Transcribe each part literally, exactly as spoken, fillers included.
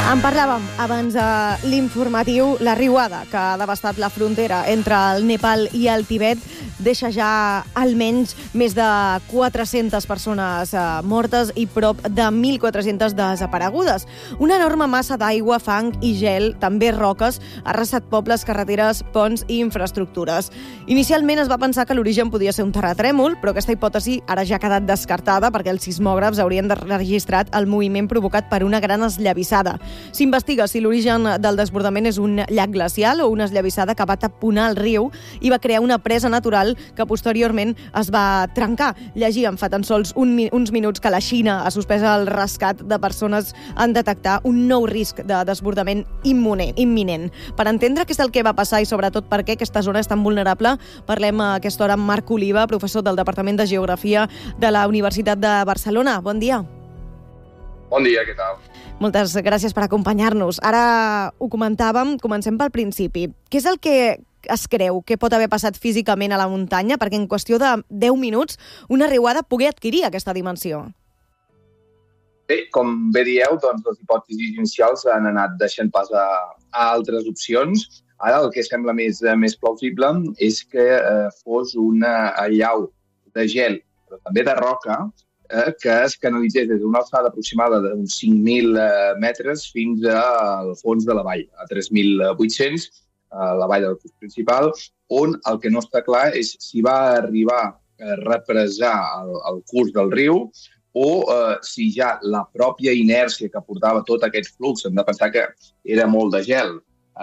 En parlàvem abans a l'informatiu. La riuada que ha devastat la frontera entre el Nepal i el Tibet deixa ja almenys més de quatre-centes persones eh, mortes i prop de mil quatre-centes desaparegudes. Una enorme massa d'aigua, fang i gel, també roques, ha arrasat pobles, carreteres, ponts i infraestructures. Inicialment es va pensar que l'origen podia ser un terratrèmol, però aquesta hipòtesi ara ja ha quedat descartada perquè els sismògrafs haurien registrat el moviment provocat per una gran esllavissada. S'investiga si l'origen del desbordament és un llac glacial o una esllavissada que va taponar el riu i va crear una presa natural que posteriorment es va trencar. Llegíem fa tan sols un, uns minuts que la Xina ha suspès el rescat de persones en detectar un nou risc de desbordament imminent. imminent. Per entendre què és el que va passar i sobretot per què aquesta zona és tan vulnerable, parlem a aquesta hora amb Marc Oliva, professor del Departament de Geografia de la Universitat de Barcelona. Bon dia. Bon dia, què tal? Moltes gràcies per acompanyar-nos. Ara ho comentàvem, comencem pel principi. Què és el que es creu que pot haver passat físicament a la muntanya perquè en qüestió de deu minuts una riuada pugui adquirir aquesta dimensió? Bé, com bé dieu, doncs les hipòtesis inicials han anat deixant pas a, a altres opcions. Ara el que sembla més, més plausible és que eh, fos una allau de gel, però també de roca, eh, que es canalitzés des d'una alçada aproximada d'uns cinc mil eh, metres fins al fons de la vall, a tres mil vuit-cents, a la vall del curs principal, on el que no està clar és si va arribar a represar el, el curs del riu o eh, si ja la pròpia inèrcia que portava tot aquest flux, hem de pensar que era molt de gel,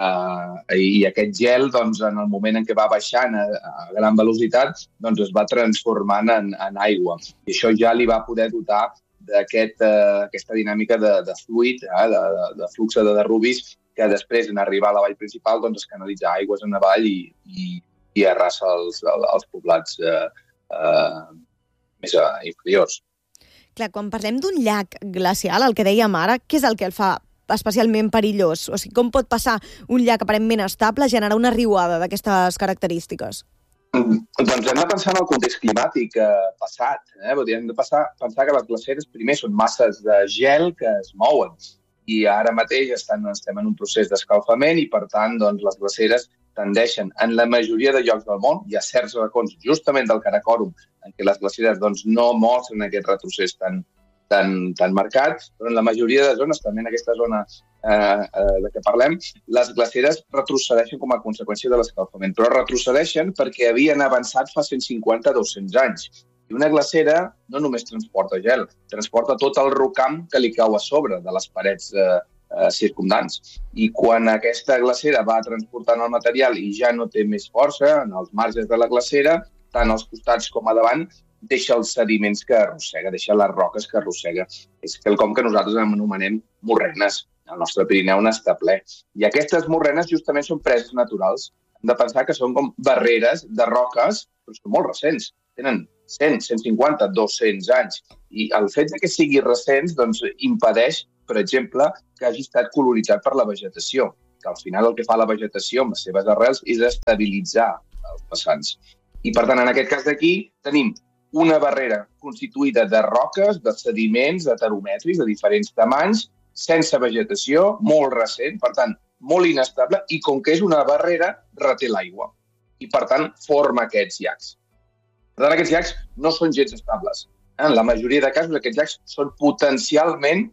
eh, i aquest gel, doncs, en el moment en què va baixant a, a gran velocitat, doncs es va transformant en, en aigua. I això ja li va poder dotar d'aquest, eh, aquesta dinàmica de, de fluid, eh, de, de, de flux de derruvis, que després, en arribar a la vall principal, doncs es canalitza aigües en avall i, i, i arrasa els, els poblats eh, eh, més eh, inferiors. Clar, quan parlem d'un llac glacial, el que dèiem ara, què és el que el fa especialment perillós? O sigui, com pot passar un llac aparentment estable a generar una riuada d'aquestes característiques? Mm, doncs hem de pensar en el context climàtic eh, passat. Eh? Vull dir, hem de passar, pensar que les glaceres primer són masses de gel que es mouen. I ara mateix estan, estem en un procés d'escalfament i, per tant, doncs, les glaceres tendeixen, en la majoria de llocs del món, hi ha certs racons justament del Karakorum en què les glaceres doncs, no mostren aquest retrocés tan, tan, tan marcat, però en la majoria de zones, també en aquesta zona eh, eh, de què parlem, les glaceres retrocedeixen com a conseqüència de l'escalfament, però retrocedeixen perquè havien avançat fa cent cinquanta a dos-cents anys. I una glacera no només transporta gel, transporta tot el rocam que li cau a sobre de les parets eh, eh, circumdants. I quan aquesta glacera va transportant el material i ja no té més força en els marges de la glacera, tant als costats com a davant, deixa els sediments que arrossega, deixa les roques que arrossega. És quelcom que nosaltres anomenem morrenes. El nostre Pirineu n'està ple. I aquestes morrenes justament són preses naturals. Hem de pensar que són com barreres de roques, però són molt recents. Tenen cent, cent cinquanta, dos-cents anys. I el fet que sigui recents doncs, impedeix, per exemple, que hagi estat colonitzat per la vegetació, que al final el que fa la vegetació amb les seves arrels és estabilitzar els vessants. I, per tant, en aquest cas d'aquí tenim una barrera constituïda de roques, de sediments, de teromètrics de diferents tamanys, sense vegetació, molt recent, per tant, molt inestable, i com que és una barrera, reté l'aigua. I, per tant, forma aquests llacs. Per tant, aquests llacs no són gens estables. En la majoria de casos, aquests llacs són potencialment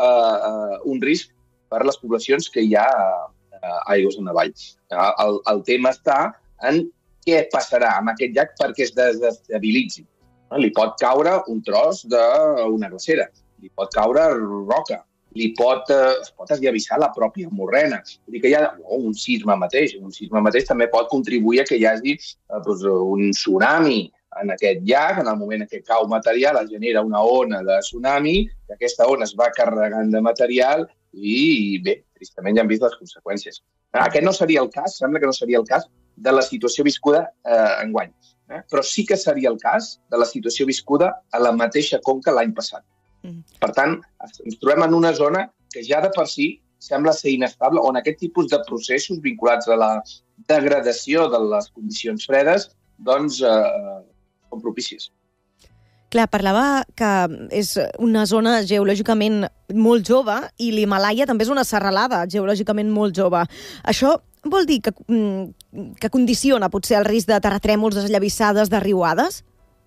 eh, un risc per a les poblacions que hi ha eh, aigües en avall. El, el tema està en què passarà amb aquest llac perquè es desestabilitzi. Li pot caure un tros d'una glacera, li pot caure roca, li pot, eh, es pot esllavissar la pròpia morrena. Vull dir que hi ha oh, un sisme mateix. Un sisme mateix també pot contribuir a que hi hagi eh, doncs, un tsunami en aquest llac. En el moment en què cau material es genera una ona de tsunami, que aquesta ona es va carregant de material i, bé, tristament ja hem vist les conseqüències. Aquest no seria el cas, sembla que no seria el cas de la situació viscuda eh, enguany. Eh? Però sí que seria el cas de la situació viscuda a la mateixa conca l'any passat. Mm. Per tant, ens trobem en una zona que ja de per si sembla ser inestable, on aquest tipus de processos vinculats a la degradació de les condicions fredes doncs, eh, són propícies. Clar, parlava que és una zona geològicament molt jove i l'Himàlaia també és una serralada geològicament molt jove. Això vol dir que, que condiciona potser el risc de terratrèmols, desllavissades, de riuades?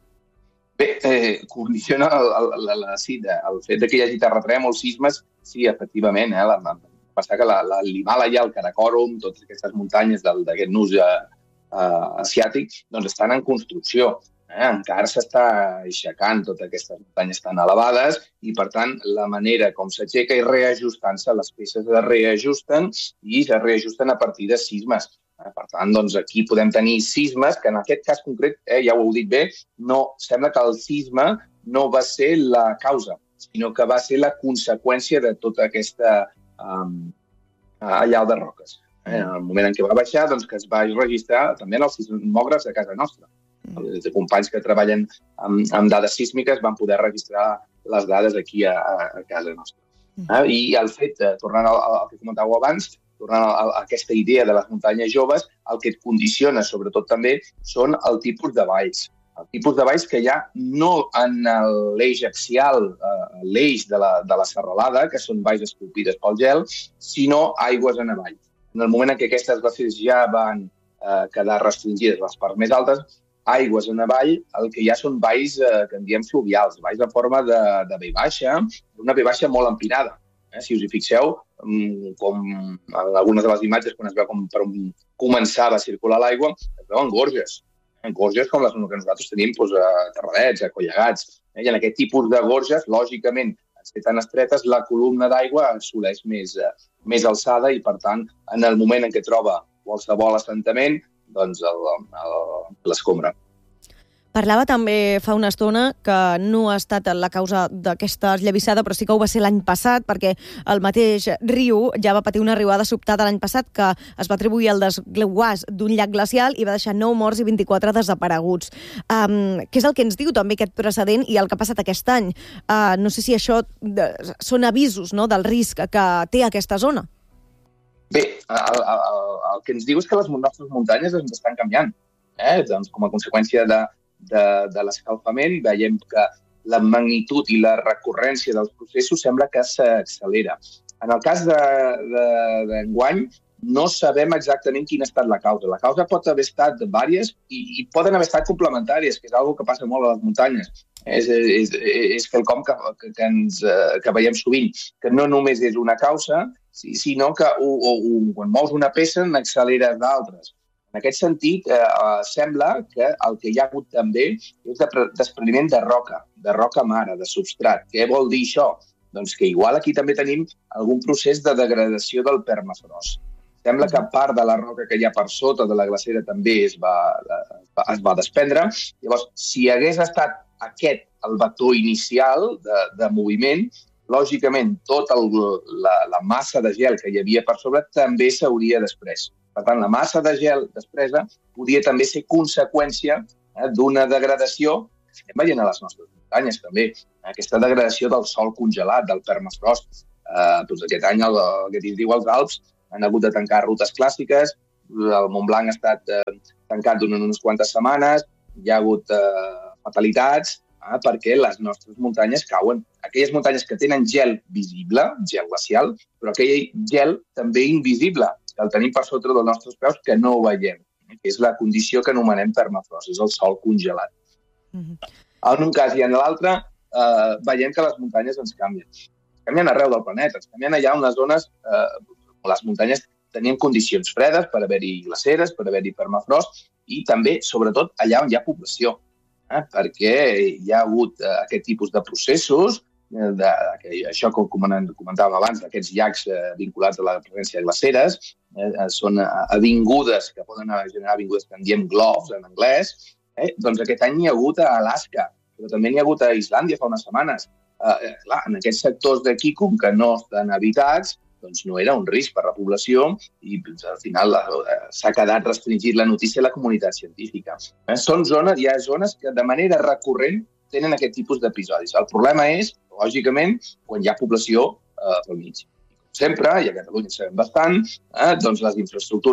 Bé, eh, condiciona el, el, el, sí, el fet de que hi hagi terratrèmols, sismes, sí, efectivament. Eh, la, passar que l'Himàlaia, el Karakorum, totes aquestes muntanyes d'aquest nus eh, asiàtic, doncs estan en construcció. Eh? Encara s'està aixecant totes aquestes muntanyes tan elevades i, per tant, la manera com s'aixeca i reajustant-se, les peces es reajusten i es reajusten a partir de sismes. Eh? Per tant, doncs, aquí podem tenir sismes, que en aquest cas concret, eh, ja ho heu dit bé, no, sembla que el sisme no va ser la causa, sinó que va ser la conseqüència de tota aquesta um, allau de roques. Eh? En el moment en què va baixar, doncs, que es va registrar també en els sismògrafs de casa nostra. Els companys que treballen amb, amb dades sísmiques van poder registrar les dades aquí a, a casa nostra. Eh? I el fet, tornant al, al que comentàveu abans, tornant a, a aquesta idea de les muntanyes joves, el que et condiciona sobretot també són el tipus de valls. El tipus de valls que hi ha no en l'eix axial, eh, l'eix de, la, de la serralada, que són valls esculpides pel gel, sinó aigües en avall. En el moment en què aquestes glaceres ja van eh, quedar restringides les parts més altes, aigües en avall, el que hi ha són valls eh, que en diem fluvials, valls en forma de, de ve baixa, una ve baixa molt empinada. Eh? Si us hi fixeu, com en algunes de les imatges, quan es veu com per on començava a circular l'aigua, es veuen gorges. Eh? Gorges com les que nosaltres tenim doncs, a Terradets, a Collegats. Eh? I en aquest tipus de gorges, lògicament, ser tan estretes, la columna d'aigua assoleix més, eh, més alçada i, per tant, en el moment en què troba qualsevol assentament, doncs l'escombra. Parlava també fa una estona que no ha estat la causa d'aquesta esllavissada, però sí que ho va ser l'any passat, perquè el mateix riu ja va patir una riuada sobtada l'any passat que es va atribuir al desguàs d'un llac glacial i va deixar nou morts i vint-i-quatre desapareguts. Um, què és el que ens diu també aquest precedent i el que ha passat aquest any? Uh, no sé si això de, són avisos, no?, del risc que té aquesta zona. Bé, el, el, el que ens diu és que les nostres muntanyes ens estan canviant. Eh? Doncs, com a conseqüència de de, de l'escalfament, veiem que la magnitud i la recurrència dels processos sembla que s'accelera. En el cas d'enguany, no sabem exactament quina ha estat la causa. La causa pot haver estat diverses i, i poden haver estat complementàries, que és una cosa que passa molt a les muntanyes. És, és, és quelcom que, que, que, ens, que veiem sovint, que no només és una causa, sinó que o, o, o, quan mous una peça n'acceleres d'altres. En aquest sentit, eh, sembla que el que hi ha hagut també és despreniment de roca, de roca mare, de substrat. Què vol dir això? Doncs que igual aquí també tenim algun procés de degradació del permafrost. Sembla que part de la roca que hi ha per sota de la glacera també es va, es va desprendre. Llavors, si hagués estat aquest el vector inicial de, de moviment, lògicament tota el, la, la massa de gel que hi havia per sobre també s'hauria desprès. Per tant, la massa de gel despresa podia també ser conseqüència eh, d'una degradació que estem veient a les nostres muntanyes també. Aquesta degradació del sòl congelat, del permafrost. Eh, doncs aquest any, el, el que es diu els Alps, han hagut de tancar rutes clàssiques, el Montblanc ha estat eh, tancat durant unes quantes setmanes, hi ha hagut eh, fatalitats, eh, perquè les nostres muntanyes cauen. Aquelles muntanyes que tenen gel visible, gel glacial, però aquell gel també invisible, que el tenim per sota dels nostres peus, que no ho veiem, que és la condició que anomenem permafrost, és el sòl congelat. Mm-hmm. En un cas i en l'altre, eh, veiem que les muntanyes ens canvien. Canvien arreu del planeta, ens canvien allà unes zones, eh, les muntanyes tenien condicions fredes per haver-hi glaceres, per haver-hi permafrost, i també, sobretot, allà on hi ha població, eh, perquè hi ha hagut eh, aquest tipus de processos, de, de, això com comentàvem abans, d'aquests llacs eh, vinculats a la presència de glaceres, eh, són avingudes, que poden generar avingudes que en diem globs en anglès, eh, doncs aquest any n'hi ha hagut a Alaska, però també n'hi ha hagut a Islàndia fa unes setmanes. Eh, clar, en aquests sectors d'aquí, com que no estan habitats, doncs no era un risc per la població i doncs, al final eh, s'ha quedat restringit la notícia a la comunitat científica. Eh, són zones, hi ha zones que de manera recurrent tenen aquest tipus d'episodis. El problema és, lògicament, quan hi ha població eh, pel mig. Com sempre, i a Catalunya sabem bastant, eh, doncs les infraestructures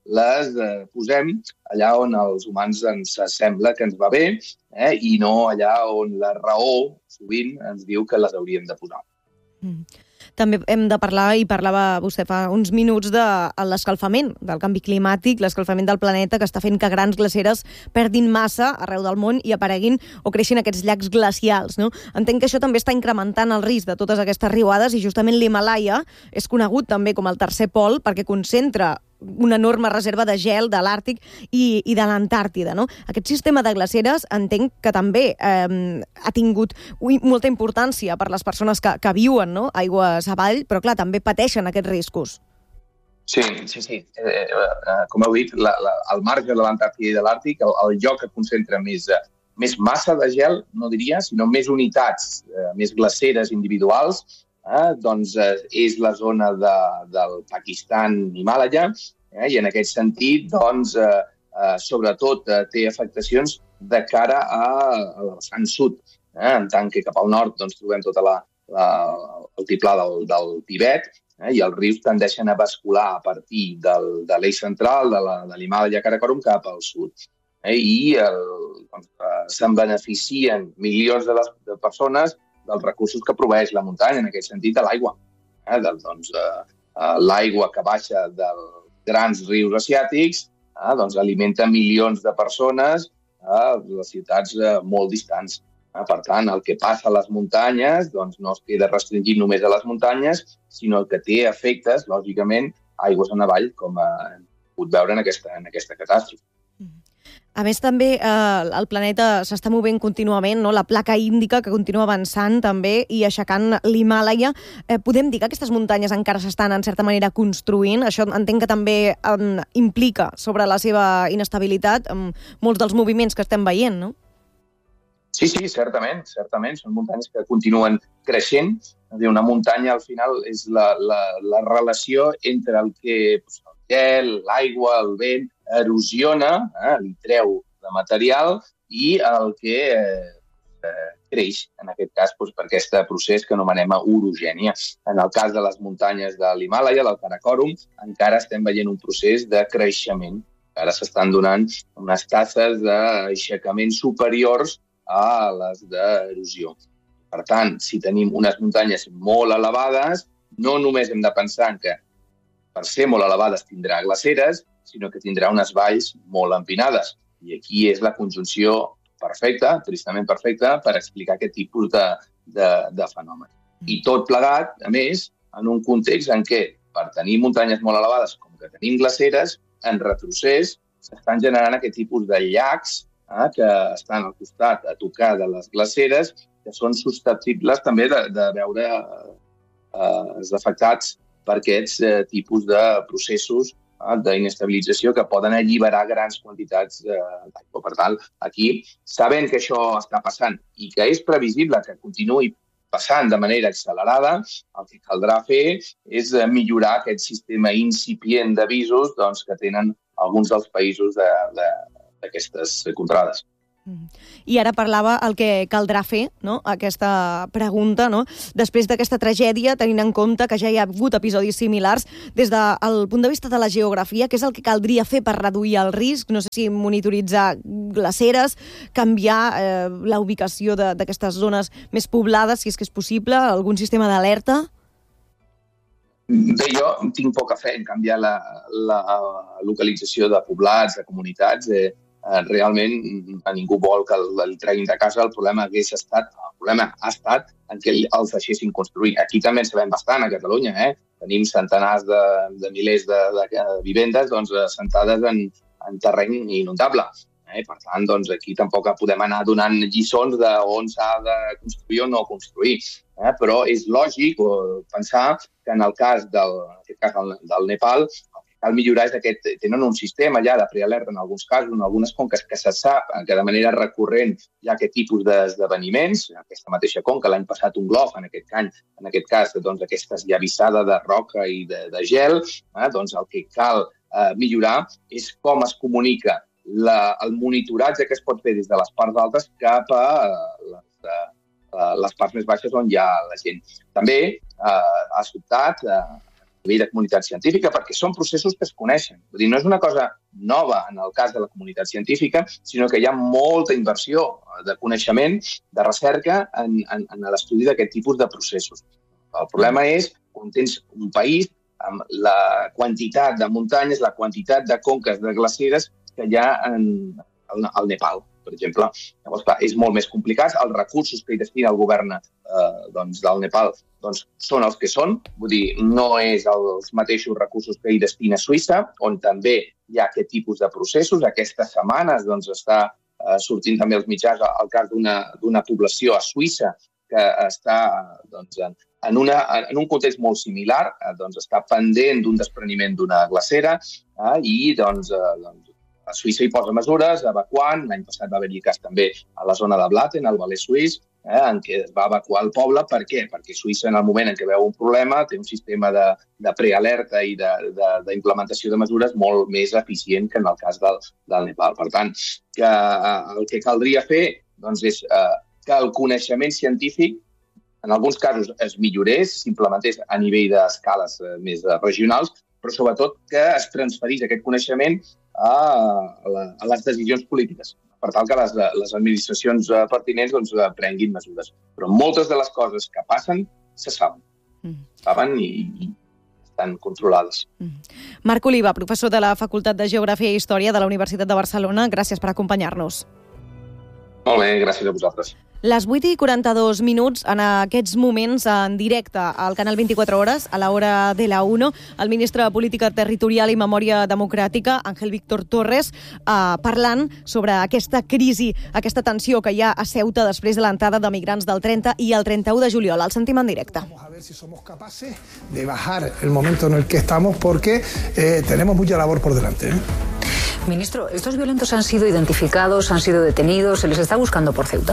les eh, posem allà on els humans ens sembla que ens va bé eh, i no allà on la raó sovint ens diu que les hauríem de posar. Mm. També hem de parlar, i parlava vostè fa uns minuts, de l'escalfament, del canvi climàtic, l'escalfament del planeta, que està fent que grans glaceres perdin massa arreu del món i apareguin o creixin aquests llacs glacials, no? Entenc que això també està incrementant el risc de totes aquestes riuades i justament l'Himàlaia és conegut també com el tercer pol perquè concentra una enorme reserva de gel de l'Àrtic i, i de l'Antàrtida, no? Aquest sistema de glaceres entenc que també eh, ha tingut molta importància per les persones que, que viuen, no?, aigües avall, però clar, també pateixen aquests riscos. Sí, sí, sí. Eh, eh, com heu dit, la, la, al marge de l'Antàrtida i de l'Àrtic, el, el lloc que concentra més, eh, més massa de gel, no diria, sinó més unitats, eh, més glaceres individuals, Eh, doncs eh, és la zona de, del Pakistan-Himàlaia eh, i en aquest sentit doncs, eh, eh, sobretot eh, té afectacions de cara a, a la vessant sud, eh, en tant que cap al nord doncs, trobem tota la, la, el altiplà del, del Tibet eh, i els rius tendeixen a bascular a partir del, de l'eix central de, la, de l'Himàlaia Karakorum cap al sud. Eh, I el, doncs, eh, se'n beneficien milions de, les, de persones dels recursos que proveeix la muntanya, en aquest sentit, de l'aigua. Eh? Doncs, eh, l'aigua que baixa dels grans rius asiàtics eh, doncs, alimenta milions de persones a les ciutats eh, molt distants. Eh? Per tant, el que passa a les muntanyes doncs, no es queda restringit només a les muntanyes, sinó que té efectes, lògicament, aigües en avall, com hem pogut veure en aquesta, en aquesta catàstrofe. A més, també eh, el planeta s'està movent contínuament, no? La placa índica que continua avançant també i aixecant l'Himàlaia. Eh, podem dir que aquestes muntanyes encara s'estan, en certa manera, construint. Això entenc que també eh, implica sobre la seva inestabilitat eh, molts dels moviments que estem veient, no? Sí, sí, certament, certament. Són muntanyes que continuen creixent. Una muntanya, al final, és la, la, la relació entre el que doncs, el gel, l'aigua, el vent, erosiona, eh, li treu de material i el que eh, eh, creix, en aquest cas, doncs, per aquest procés que anomenem orogènia. En el cas de les muntanyes de l'Himàlaia, del Karakorum, encara estem veient un procés de creixement. Ara s'estan donant unes tasses d'aixecament superiors a les d'erosió. Per tant, si tenim unes muntanyes molt elevades, no només hem de pensar que per ser molt elevades tindrà glaceres, sinó que tindrà unes valls molt empinades. I aquí és la conjunció perfecta, tristament perfecta, per explicar aquest tipus de, de, de fenomen. I tot plegat, a més, en un context en què, per tenir muntanyes molt elevades, com que tenim glaceres, en retrocés s'estan generant aquest tipus de llacs eh, que estan al costat a tocar de les glaceres, que són susceptibles també de, de veure eh, afectats per aquests eh, tipus de processos d'inestabilització que poden alliberar grans quantitats d'aigua. Per tant, aquí, sabent que això està passant i que és previsible que continuï passant de manera accelerada, el que caldrà fer és millorar aquest sistema incipient d'avisos doncs, que tenen alguns dels països d'aquestes contrades. I ara parlava el que caldrà fer, no? Aquesta pregunta, no? Després d'aquesta tragèdia, tenint en compte que ja hi ha hagut episodis similars, des del punt de vista de la geografia, què és el que caldria fer per reduir el risc? No sé si monitoritzar glaceres, canviar eh, la ubicació d'aquestes zones més poblades, si és que és possible, algun sistema d'alerta? Bé, jo tinc poca fe en canviar la, la localització de poblats, de comunitats. Eh, realment a ningú vol que el treguin de casa. El problema hagués estat, el problema ha estat en què els deixessin construir. Aquí també en sabem bastant, a Catalunya. Eh? Tenim centenars de, de milers de, de vivendes doncs, assentades en, en terreny inundable. Eh? Per tant, doncs, aquí tampoc podem anar donant lliçons d'on s'ha de construir o no construir. Eh? Però és lògic pensar que en el cas del, en aquest cas del, del Nepal, cal millorar és aquest, tenen un sistema ja de prealerta en alguns casos, en algunes conques que se sap que de manera recurrent hi ha aquest tipus d'esdeveniments. Aquesta mateixa conca, l'any passat un glof, en aquest, any, en aquest cas doncs, aquesta esllavissada de roca i de, de gel, eh, doncs el que cal eh, millorar és com es comunica la, el monitoratge que es pot fer des de les parts altes cap a eh, les, eh, les parts més baixes on hi ha la gent. També eh, ha sobtat eh, nivell de comunitat científica, perquè són processos que es coneixen. Vull dir, no és una cosa nova en el cas de la comunitat científica, sinó que hi ha molta inversió de coneixement, de recerca en, en, en l'estudi d'aquest tipus de processos. El problema és quan tens un país amb la quantitat de muntanyes, la quantitat de conques de glaceres que hi ha en, al Nepal, per exemple. Llavors, clar, és molt més complicat. Els recursos que hi destina el govern eh, doncs, del Nepal doncs, són els que són. Vull dir, no és els mateixos recursos que hi destina Suïssa, on també hi ha aquest tipus de processos. Aquestes setmanes doncs, està eh, sortint també els mitjans al cas d'una població a Suïssa que està doncs, en, en, una, en un context molt similar, eh, doncs, està pendent d'un despreniment d'una glacera eh, i doncs, eh, doncs, a Suïssa hi posa mesures, evacuant. L'any passat va haver-hi cas també a la zona de Blatten, al Valais suís, eh, en què es va evacuar el poble. Per què? Perquè Suïssa, en el moment en què veu un problema, té un sistema de, de prealerta i d'implementació de, de, de mesures molt més eficient que en el cas del, del Nepal. Per tant, que, eh, el que caldria fer doncs, és eh, que el coneixement científic en alguns casos es millorés, s'implementés a nivell d'escales eh, més regionals, però sobretot que es transferís aquest coneixement a, la, a les decisions polítiques, per tal que les, les administracions pertinents doncs, prenguin mesures. Però moltes de les coses que passen se saben, mm. saben i, i estan controlades. Mm. Marc Oliva, professor de la Facultat de Geografia i Història de la Universitat de Barcelona, gràcies per acompanyar-nos. Molt bé, gràcies a vosaltres. Les vuit i quaranta-dos minuts, en aquests moments, en directe al canal vint-i-quatre hores, a l'hora de la UNO, el ministre de Política Territorial i Memòria Democràtica, Ángel Víctor Torres, eh, parlant sobre aquesta crisi, aquesta tensió que hi ha a Ceuta després de l'entrada de migrants del trenta i el trenta-u de juliol. El sentim en directe. Vamos a ver si somos capaces de bajar el momento en el que estamos porque eh, tenemos mucha labor por delante, ¿eh? Ministro, ¿estos violentos han sido identificados, han sido detenidos? ¿Se les está buscando por Ceuta?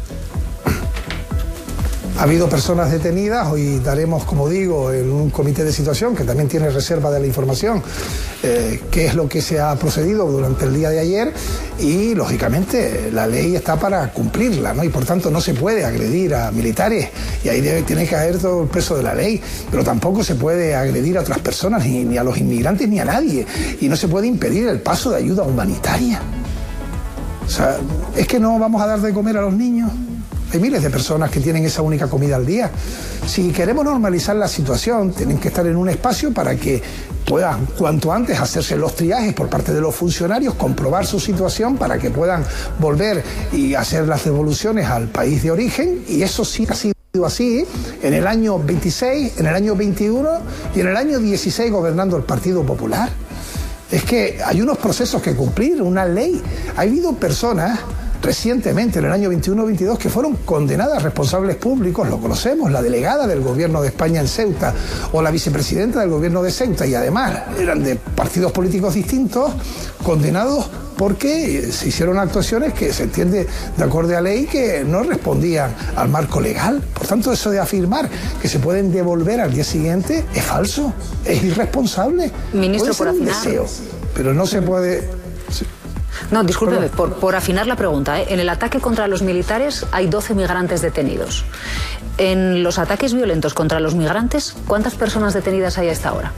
Ha habido personas detenidas, hoy daremos, como digo, en un comité de situación que también tiene reserva de la información, eh, qué es lo que se ha procedido durante el día de ayer y, lógicamente, la ley está para cumplirla, ¿no? Y, por tanto, no se puede agredir a militares y ahí debe, tiene que caer todo el peso de la ley, pero tampoco se puede agredir a otras personas, ni, ni a los inmigrantes, ni a nadie, y no se puede impedir el paso de ayuda humanitaria. O sea, ¿es que no vamos a dar de comer a los niños? Hay miles de personas que tienen esa única comida al día. Si queremos normalizar la situación, tienen que estar en un espacio para que puedan cuanto antes hacerse los triajes por parte de los funcionarios, comprobar su situación para que puedan volver y hacer las devoluciones al país de origen. Y eso sí ha sido así en el año veintiséis, en el año veintiuno y en el año dieciséis gobernando el Partido Popular. Es que hay unos procesos que cumplir, una ley. Ha habido personas recientemente, en el año veintiuno veintidós, que fueron condenadas responsables públicos, lo conocemos, la delegada del gobierno de España en Ceuta o la vicepresidenta del gobierno de Ceuta, y además eran de partidos políticos distintos, condenados porque se hicieron actuaciones que se entiende de acuerdo a ley que no respondían al marco legal. Por tanto, eso de afirmar que se pueden devolver al día siguiente es falso, es irresponsable. Ministro, puede ser por un afinar... deseo, pero no se puede... No, discúlpeme, por, por afinar la pregunta, ¿eh? En el ataque contra los militares hay doce migrantes detenidos. En los ataques violentos contra los migrantes, ¿cuántas personas detenidas hay a esta hora?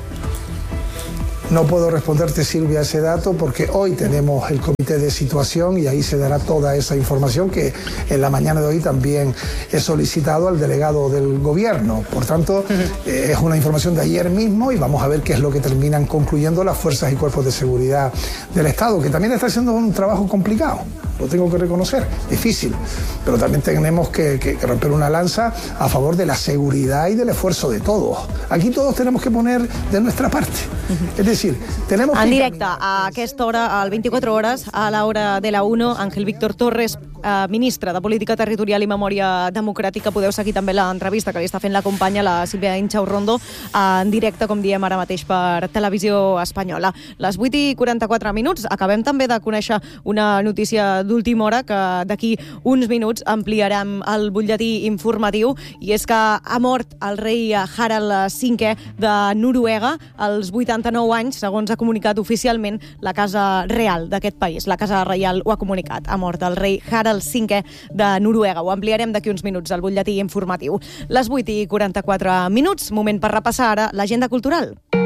No puedo responderte, Silvia, ese dato porque hoy tenemos el comité de situación y ahí se dará toda esa información que en la mañana de hoy también he solicitado al delegado del gobierno. Por tanto, uh-huh. eh, es una información de ayer mismo y vamos a ver qué es lo que terminan concluyendo las fuerzas y cuerpos de seguridad del Estado, que también está haciendo un trabajo complicado. Lo tengo que reconocer, difícil, pero también tenemos que, que, que romper una lanza a favor de la seguridad y del esfuerzo de todos. Aquí todos tenemos que poner de nuestra parte. Uh-huh. Es decir, tenemos... En directe, a aquesta hora, al vint-i-quatre hores, a l'hora de la UNO, Ángel Víctor Torres, eh, ministre de Política Territorial i Memòria Democràtica. Podeu seguir també l'entrevista que li està fent la companya, la Sílvia Inchaurrondo, en directe, com diem ara mateix, per Televisió Espanyola. Les vuit i quaranta-quatre minuts. Acabem també de conèixer una notícia d'última hora que d'aquí uns minuts ampliarem el butlletí informatiu, i és que ha mort el rei Harald cinquè de Noruega als vuitanta-nou anys, segons ha comunicat oficialment la Casa Real d'aquest país. La Casa Reial ho ha comunicat. Ha mort el rei Harald el cinquè de Noruega. Ho ampliarem d'aquí uns minuts al butlletí informatiu. Les vuit i quaranta-quatre minuts, moment per repassar ara l'agenda cultural.